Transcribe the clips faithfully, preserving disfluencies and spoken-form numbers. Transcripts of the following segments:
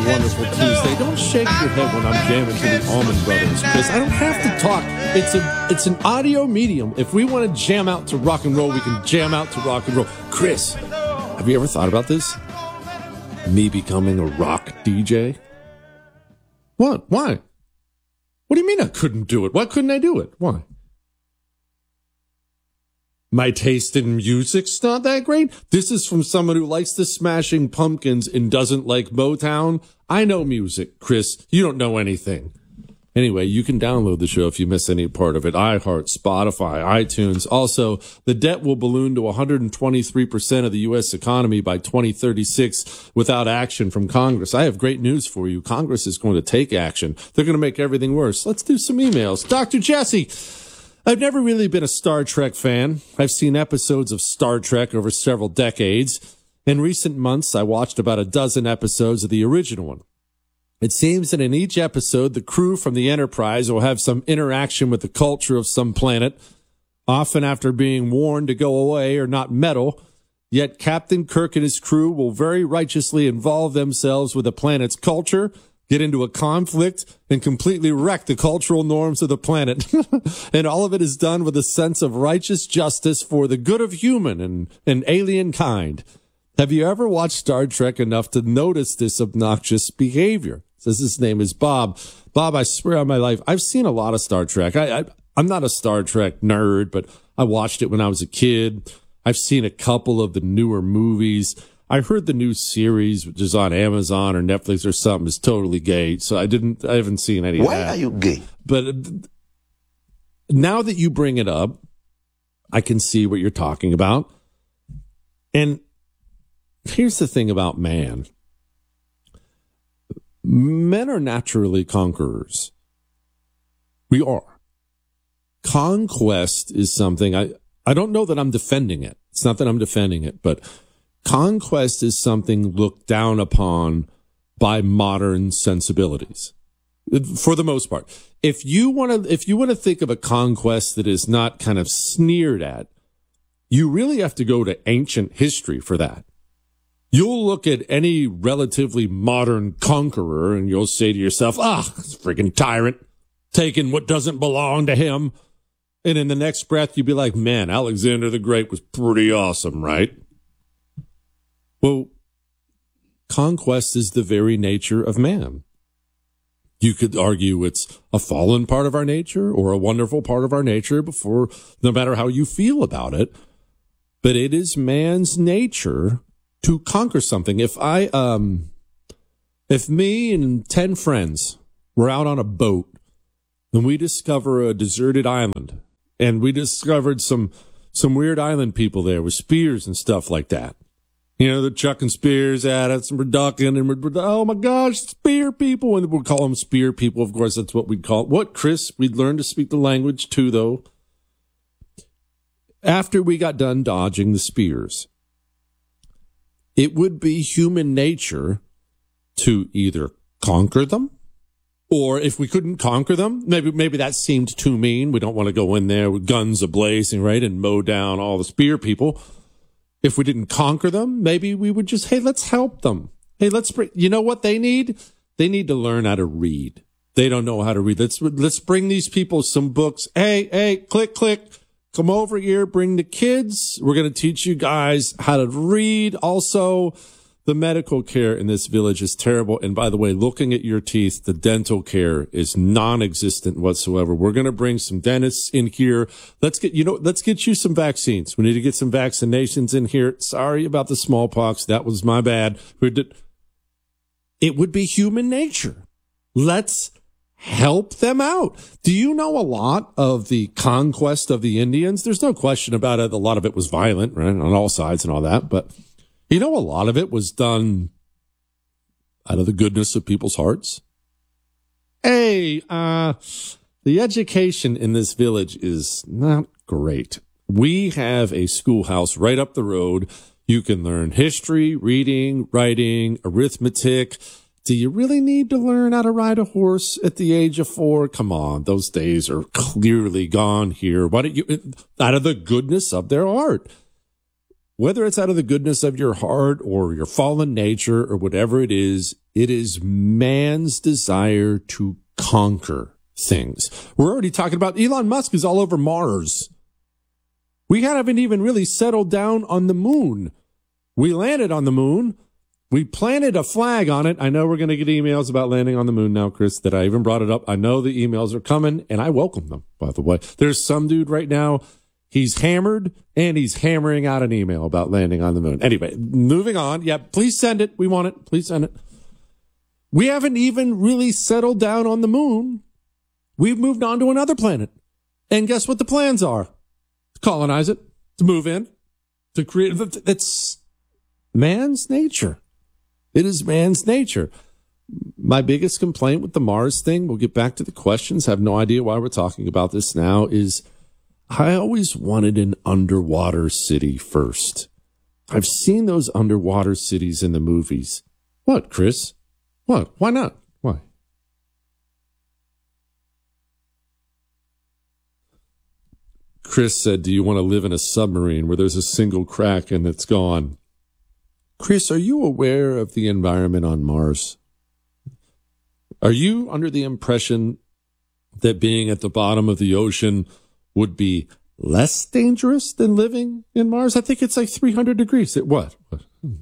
wonderful Tuesday. Don't shake your head when I'm jamming to the Allman Brothers, Chris. I don't have to talk. It's a it's an audio medium. If we want to jam out to rock and roll, we can jam out to rock and roll. Chris, have you ever thought about this? Me becoming a rock D J? What? Why? What do you mean I couldn't do it? Why couldn't I do it? Why? My taste in music's not that great. This is from someone who likes the Smashing Pumpkins and doesn't like Motown. I know music, Chris. You don't know anything. Anyway, you can download the show if you miss any part of it. iHeart, Spotify, iTunes. Also, the debt will balloon to one hundred twenty-three percent of the U S economy by twenty thirty-six without action from Congress. I have great news for you. Congress is going to take action. They're going to make everything worse. Let's do some emails. Doctor Jesse, I've never really been a Star Trek fan. I've seen episodes of Star Trek over several decades. In recent months, I watched about a dozen episodes of the original one. It seems that in each episode, the crew from the Enterprise will have some interaction with the culture of some planet, often after being warned to go away or not meddle. Yet Captain Kirk and his crew will very righteously involve themselves with the planet's culture, get into a conflict, and completely wreck the cultural norms of the planet. And all of it is done with a sense of righteous justice for the good of human and, and alien kind. Have you ever watched Star Trek enough to notice this obnoxious behavior? Says his name is Bob. Bob, I swear on my life, I've seen a lot of Star Trek. I, I, I'm not a Star Trek nerd, but I watched it when I was a kid. I've seen a couple of the newer movies. I heard the new series, which is on Amazon or Netflix or something, is totally gay. So I didn't, I haven't seen any Why of that. Why are you gay? But now that you bring it up, I can see what you're talking about. And here's the thing about man. Men are naturally conquerors. We are. Conquest is something, I, I don't know that I'm defending it. It's not that I'm defending it, but conquest is something looked down upon by modern sensibilities, for the most part. If you want to, if you want to think of a conquest that is not kind of sneered at, you really have to go to ancient history for that. You'll look at any relatively modern conqueror and you'll say to yourself, ah, freaking tyrant, taking what doesn't belong to him. And in the next breath, you'd be like, man, Alexander the Great was pretty awesome, right? Well, conquest is the very nature of man. You could argue it's a fallen part of our nature or a wonderful part of our nature before, no matter how you feel about it. But it is man's nature to conquer something. If I, um, if me and ten friends were out on a boat and we discover a deserted island and we discovered some, some weird island people there with spears and stuff like that. You know, they're chucking spears at us and we're ducking and we're, oh my gosh, spear people. And we'll call them spear people. Of course, that's what we'd call it. What, Chris? We'd learn to speak the language too, though. After we got done dodging the spears, it would be human nature to either conquer them, or if we couldn't conquer them, maybe maybe that seemed too mean. We don't want to go in there with guns ablazing, right, and mow down all the spear people. If we didn't conquer them, maybe we would just, hey, let's help them. Hey, let's bring, you know what they need? They need to learn how to read. They don't know how to read. Let's, let's bring these people some books. Hey, hey, click, click. Come over here. Bring the kids. We're going to teach you guys how to read. Also, the medical care in this village is terrible. And by the way, looking at your teeth, the dental care is non-existent whatsoever. We're going to bring some dentists in here. Let's get, you know, let's get you some vaccines. We need to get some vaccinations in here. Sorry about the smallpox. That was my bad. It would be human nature. Let's help them out. Do you know a lot of the conquest of the Indians? There's no question about it. A lot of it was violent, right, on all sides and all that, but you know, a lot of it was done out of the goodness of people's hearts. Hey, uh, the education in this village is not great. We have a schoolhouse right up the road. You can learn history, reading, writing, arithmetic. Do you really need to learn how to ride a horse at the age of four? Come on, those days are clearly gone here. Why don't you, out of the goodness of their heart? whether it's out of the goodness of your heart or your fallen nature or whatever it is, it is man's desire to conquer things. We're already talking about Elon Musk is all over Mars. We haven't even really settled down on the moon. We landed on the moon. We planted a flag on it. I know we're going to get emails about landing on the moon now, Chris, that I even brought it up. I know the emails are coming, and I welcome them, by the way. There's some dude right now, he's hammered, and he's hammering out an email about landing on the moon. Anyway, moving on. Yeah, please send it. We want it. Please send it. We haven't even really settled down on the moon. We've moved on to another planet. And guess what the plans are? To colonize it, to move in, to create. That's man's nature. It is man's nature. My biggest complaint with the Mars thing, we'll get back to the questions, have no idea why we're talking about this now, is I always wanted an underwater city first. I've seen those underwater cities in the movies. What, Chris? What? Why not? Why? Chris said, do you want to live in a submarine where there's a single crack and it's gone? Chris, are you aware of the environment on Mars? Are you under the impression that being at the bottom of the ocean would be less dangerous than living in Mars? I think it's like three hundred degrees. It, what? what? Hmm.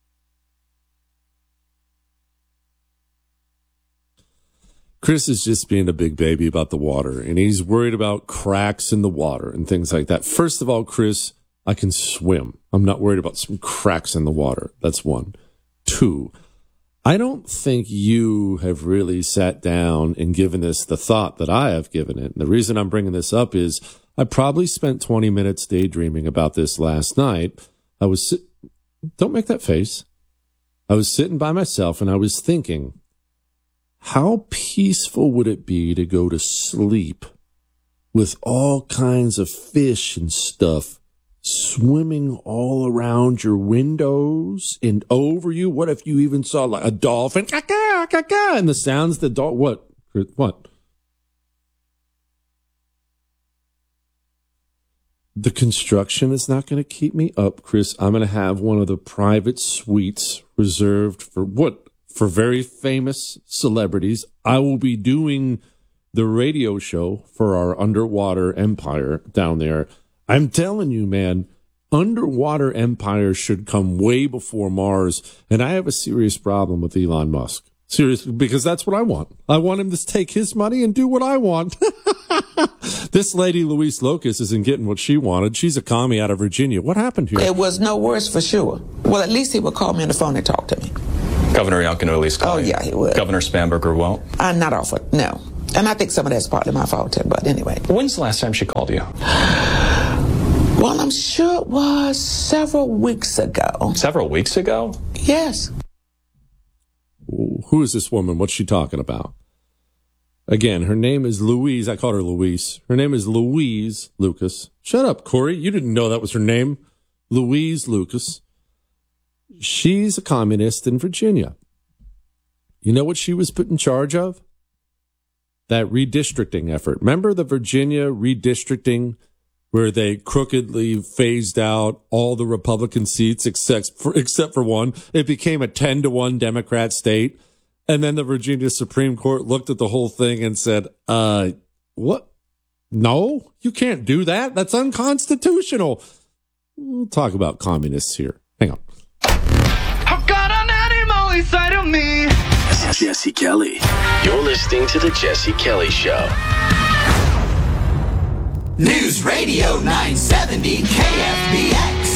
Chris is just being a big baby about the water, and he's worried about cracks in the water and things like that. First of all, Chris, I can swim. I'm not worried about some cracks in the water. That's one. Two, I don't think you have really sat down and given this the thought that I have given it. And the reason I'm bringing this up is I probably spent twenty minutes daydreaming about this last night. I was, si- don't make that face. I was sitting by myself and I was thinking, how peaceful would it be to go to sleep with all kinds of fish and stuff swimming all around your windows and over you? What if you even saw like a dolphin, caca, caca, and the sounds the dog, what, what? The construction is not going to keep me up, Chris. I'm going to have one of the private suites reserved for what? For very famous celebrities. I will be doing the radio show for our underwater empire down there. I'm telling you, man, underwater empires should come way before Mars. And I have a serious problem with Elon Musk. Seriously, because that's what I want. I want him to take his money and do what I want. This lady, Louise Locust, isn't getting what she wanted. She's a commie out of Virginia. What happened here? It was no worse for sure. Well, at least he would call me on the phone and talk to me. Governor Youngkin at least call Oh, you. yeah, he would. Governor Spanberger won't? I'm not offered, no. And I think some of that's partly my fault, too, but anyway. When's the last time she called you? Well, I'm sure it was several weeks ago. Several weeks ago? Yes. Who is this woman? What's she talking about? Again, her name is Louise. I called her Louise. Her name is Louise Lucas. Shut up, Corey. You didn't know that was her name. Louise Lucas. She's a communist in Virginia. You know what she was put in charge of? That redistricting effort. Remember the Virginia redistricting where they crookedly phased out all the Republican seats except for, except for one? It became a ten to one Democrat state. And then the Virginia Supreme Court looked at the whole thing and said, uh, what? No, you can't do that. That's unconstitutional. We'll talk about communists here. Hang on. I've got an animal inside of me. Jesse Kelly. You're listening to The Jesse Kelly Show. News Radio nine seventy K F B X.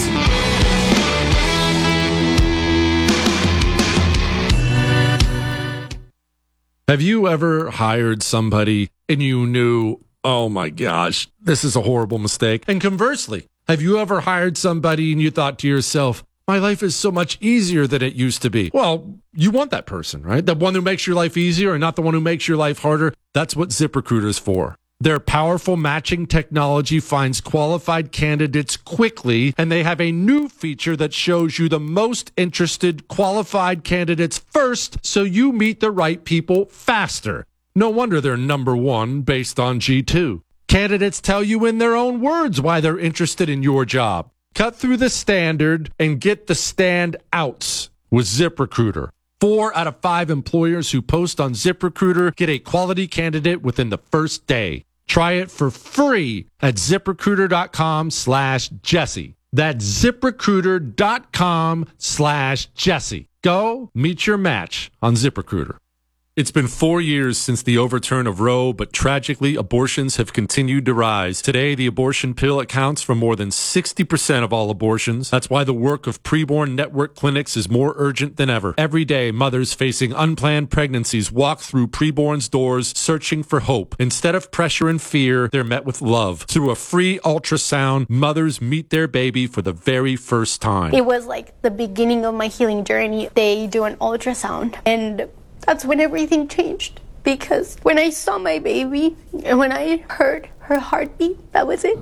Have you ever hired somebody and you knew, oh my gosh, this is a horrible mistake? And conversely, have you ever hired somebody and you thought to yourself, my life is so much easier than it used to be? Well, you want that person, right? The one who makes your life easier and not the one who makes your life harder. That's what ZipRecruiter's for. Their powerful matching technology finds qualified candidates quickly, and they have a new feature that shows you the most interested qualified candidates first, so you meet the right people faster. No wonder they're number one based on G two. Candidates tell you in their own words why they're interested in your job. Cut through the standard and get the stand outs with ZipRecruiter. Four out of five employers who post on ZipRecruiter get a quality candidate within the first day. Try it for free at ZipRecruiter.com slash Jesse. That's ZipRecruiter.com slash Jesse. Go meet your match on ZipRecruiter. It's been four years since the overturn of Roe, but tragically, abortions have continued to rise. Today, the abortion pill accounts for more than sixty percent of all abortions. That's why the work of preborn network clinics is more urgent than ever. Every day, mothers facing unplanned pregnancies walk through preborn's doors searching for hope. Instead of pressure and fear, they're met with love. Through a free ultrasound, mothers meet their baby for the very first time. It was like the beginning of my healing journey. They do an ultrasound, and that's when everything changed, because when I saw my baby and when I heard her heartbeat, that was it.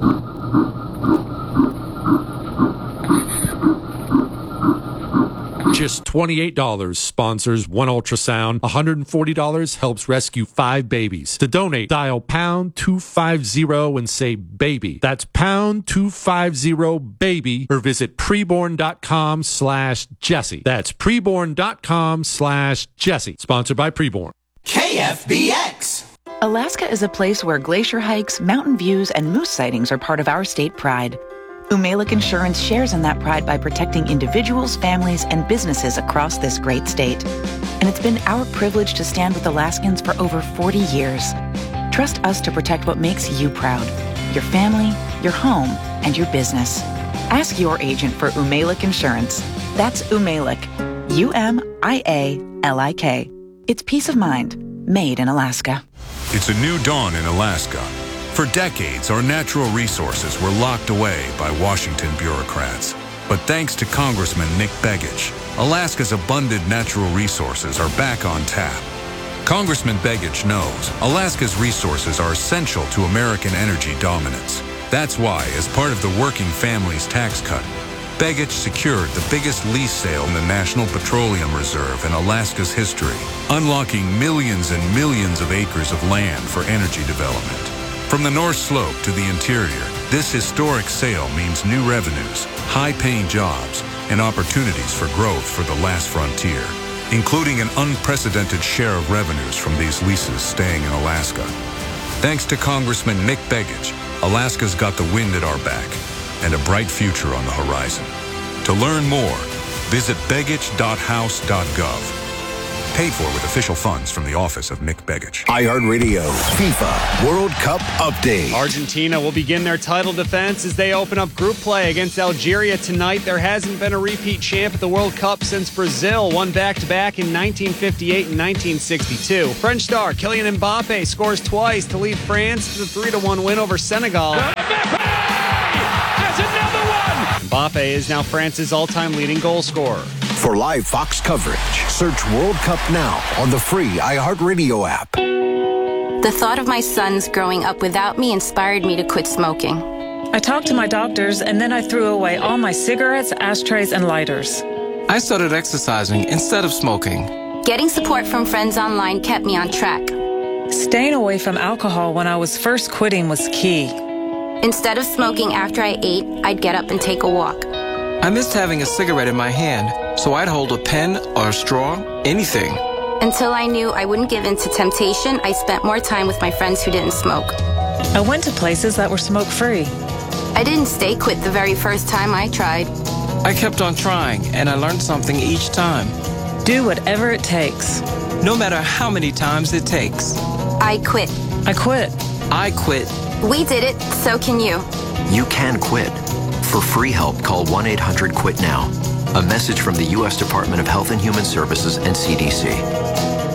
Just twenty-eight dollars sponsors one ultrasound. one hundred forty dollars helps rescue five babies. To donate, dial pound two fifty and say baby. That's pound two fifty baby, or visit preborn.com slash Jesse. That's preborn.com slash Jesse. Sponsored by Preborn. K F B X. Alaska is a place where glacier hikes, mountain views, and moose sightings are part of our state pride. Umalek Insurance shares in that pride by protecting individuals, families, and businesses across this great state. And it's been our privilege to stand with Alaskans for over forty years. Trust us to protect what makes you proud: your family, your home, and your business. Ask your agent for Umalek Insurance. That's Umalek, U M I A L I K. It's peace of mind, made in Alaska. It's a new dawn in Alaska. For decades, our natural resources were locked away by Washington bureaucrats. But thanks to Congressman Nick Begich, Alaska's abundant natural resources are back on tap. Congressman Begich knows Alaska's resources are essential to American energy dominance. That's why, as part of the Working Families Tax Cut, Begich secured the biggest lease sale in the National Petroleum Reserve in Alaska's history, unlocking millions and millions of acres of land for energy development. From the North Slope to the interior, this historic sale means new revenues, high-paying jobs, and opportunities for growth for the last frontier, including an unprecedented share of revenues from these leases staying in Alaska. Thanks to Congressman Nick Begich, Alaska's got the wind at our back and a bright future on the horizon. To learn more, visit begich dot house dot gov. Paid for with official funds from the office of Nick Begich. iHeartRadio FIFA World Cup update. Argentina will begin their title defense as they open up group play against Algeria tonight. There hasn't been a repeat champ at the World Cup since Brazil won back-to-back in nineteen fifty-eight and nineteen sixty-two. French star Kylian Mbappe scores twice to lead France to the three to one win over Senegal. Mbappe has another one! Mbappe is now France's all-time leading goal scorer. For live Fox coverage, search World Cup now on the free iHeartRadio app. The thought of my sons growing up without me inspired me to quit smoking. I talked to my doctors, and then I threw away all my cigarettes, ashtrays, and lighters. I started exercising instead of smoking. Getting support from friends online kept me on track. Staying away from alcohol when I was first quitting was key. Instead of smoking after I ate, I'd get up and take a walk. I missed having a cigarette in my hand, so I'd hold a pen or a straw, anything. Until I knew I wouldn't give in to temptation, I spent more time with my friends who didn't smoke. I went to places that were smoke-free. I didn't stay quit the very first time I tried. I kept on trying, and I learned something each time. Do whatever it takes. No matter how many times it takes. I quit. I quit. I quit. We did it, so can you. You can quit. For free help, call one eight hundred quit now. A message from the U S Department of Health and Human Services and C D C.